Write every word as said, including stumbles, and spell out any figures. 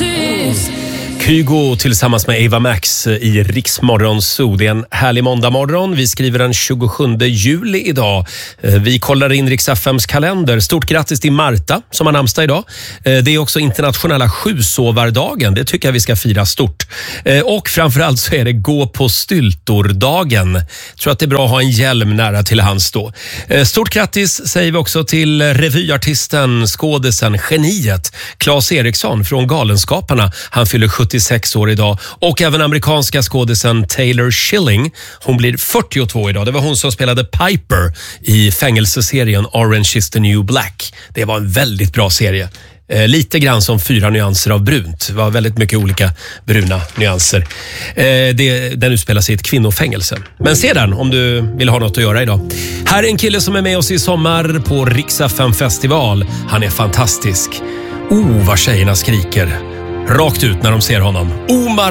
tyst. Kygo tillsammans med Ava Max i Riksmorgon Zoo. Det är en härlig måndagmorgon. Vi skriver den tjugosjunde juli idag. Vi kollar in Rix F M:s kalender. Stort grattis till Marta som har namnsdag idag. Det är också internationella sjusovardagen. Det tycker jag vi ska fira stort. Och framförallt så är det gå på styltordagen. Jag tror att det är bra att ha en hjälm nära till hands då. Stort grattis säger vi också till revyartisten, skådisen, geniet Claes Eriksson från Galenskaparna. Han fyller sjuttiosex år idag. Och även amerikanska skådisen Taylor Schilling. Hon blir fyrtiotvå idag. Det var hon som spelade Piper i fängelseserien Orange is the New Black. Det var en väldigt bra serie. Eh, lite grann som fyra nyanser av brunt. Det var väldigt mycket olika bruna nyanser. Eh, det, den utspelar sig i ett kvinnofängelse. Men se den om du vill ha något att göra idag. Här är en kille som är med oss i sommar på Rix F M festival. Han är fantastisk. Oh, vad tjejerna skriker rakt ut när de ser honom. Omar